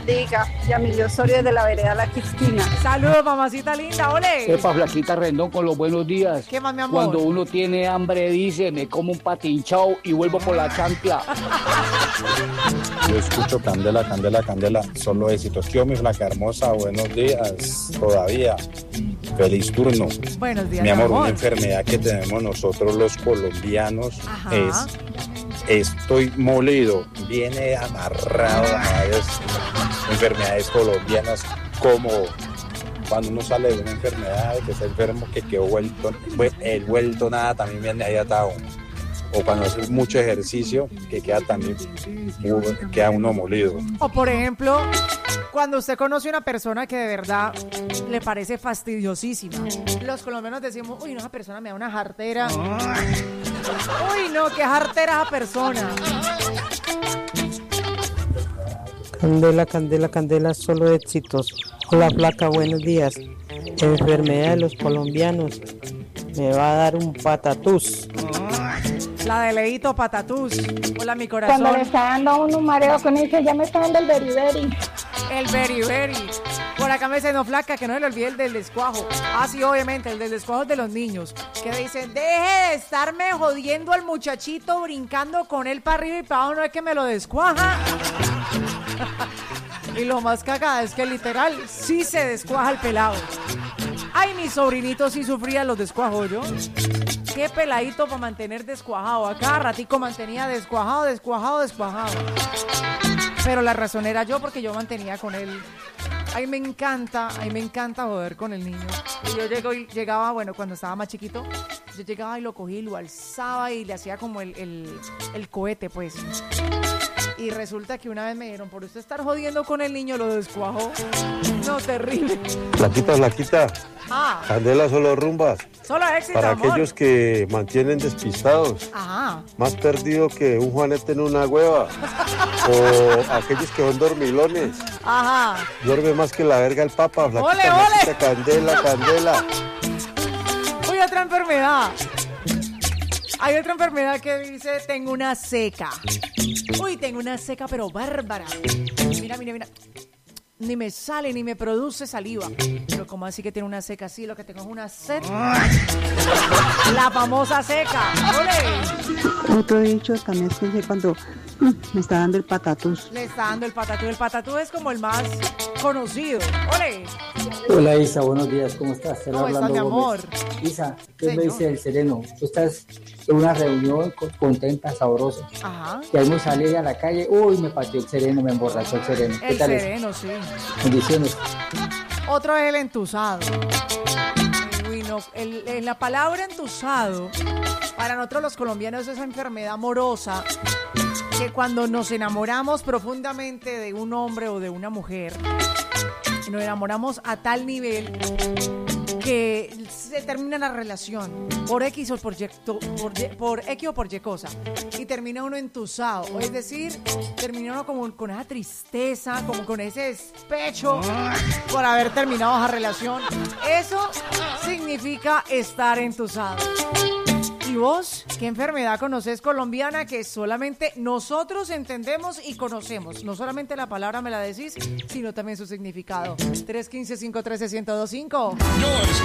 Diga, Yamilio Osorio de la vereda La Quisquina. Saludos, mamacita linda, ole. Epa, Flaquita Rendón, con los buenos días. ¿Qué más, mi amor? Cuando uno tiene hambre, dice, me como un patinchao y vuelvo por la chancla. Yo escucho Candela, Candela, Candela, solo éxitos. Tío, mi flaca hermosa, buenos días, todavía. Feliz turno. Buenos días, mi amor. Una enfermedad que tenemos nosotros los colombianos es estoy molido. Viene amarrado a varias enfermedades colombianas, como cuando uno sale de una enfermedad, que está enfermo, que quedó vuelto, el vuelto nada, también viene ahí atado. O cuando hace mucho ejercicio, que queda también, queda uno molido. O por ejemplo, cuando usted conoce una persona que de verdad le parece fastidiosísima. Los colombianos decimos, uy, no, esa persona me da una jartera. Uy, no, qué jartera esa persona. Candela, Candela, Candela, solo éxitos. Hola, flaca, buenos días. Enfermedad de los colombianos. Me va a dar un patatús. La de Leito Patatús. Hola, mi corazón. Cuando le está dando a uno un mareo con ese, ya me está dando el beriberi. El beriberi. Por acá me dicen, no, flaca, que no se le olvide el del descuajo. Ah, sí, obviamente, el del descuajo es de los niños. Que dicen, deje de estarme jodiendo al muchachito, brincando con él para arriba y para abajo, no es que me lo descuaja. Y lo más cagada es que literal sí se descuaja el pelado. Ay, mi sobrinito sí sufría los descuajos, ¿yo? Qué peladito para mantener descuajado. A cada ratico mantenía descuajado. Pero la razón era yo, porque yo mantenía con él. Ay, me encanta joder con el niño. Y yo llegaba, bueno, cuando estaba más chiquito, yo llegaba y lo cogí y lo alzaba y le hacía como el cohete, pues. Y resulta que una vez me dijeron, por usted estar jodiendo con el niño, lo descuajó. No, terrible. Flaquita. Candela, solo rumbas. Solo éxito, para amor. Aquellos que mantienen despistados. Ajá. Más perdido que un Juanete en una hueva. O aquellos que son dormilones. Ajá. Duerme más que la verga el papa. Flaquita, ¡Ole! Candela. Uy, otra enfermedad. Hay otra enfermedad que dice, tengo una seca. Uy, tengo una seca, pero bárbara. Mira. Ni me sale, ni me produce saliva. Pero ¿cómo así que tiene una seca? Sí, lo que tengo es una sed. La famosa seca. ¡Ole! Otro dicho también es que cuando me está dando el patatús. Le está dando el patatús. El patatús es como el más conocido. ¡Ole! Hola Isa, buenos días, ¿cómo estás? ¿Cómo estás, mi amor? Isa, ¿qué me dice el sereno? Tú estás en una reunión contenta, sabrosa. Ajá. Y ahí me salí a la calle, uy, me pateó el sereno, me emborrachó el sereno. ¿Qué tal es? El sereno, sí. Bendiciones. Otro es el entusado. Uy, no, la palabra entusado, para nosotros los colombianos es esa enfermedad amorosa que cuando nos enamoramos profundamente de un hombre o de una mujer, nos enamoramos a tal nivel que se termina la relación por X o por X o por Y cosa, y termina uno entusado, es decir, termina uno como con esa tristeza, como con ese despecho por haber terminado esa relación. Eso significa estar entusado. ¿Y vos qué enfermedad conoces colombiana que solamente nosotros entendemos y conocemos? No solamente la palabra me la decís, sino también su significado. 315-513-1025.